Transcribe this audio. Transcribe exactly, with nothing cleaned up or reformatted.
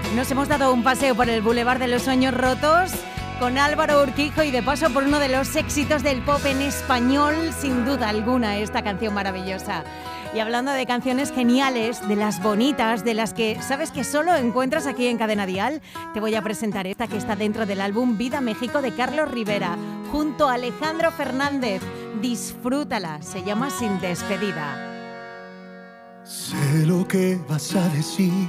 Nos hemos dado un paseo por el Boulevard de los Sueños Rotos con Álvaro Urquijo y de paso por uno de los éxitos del pop en español, sin duda alguna, esta canción maravillosa. Y hablando de canciones geniales, de las bonitas, de las que sabes que solo encuentras aquí en Cadena Dial, te voy a presentar esta que está dentro del álbum Vida México de Carlos Rivera, junto a Alejandro Fernández. Disfrútala, se llama Sin Despedida. Sé lo que vas a decir,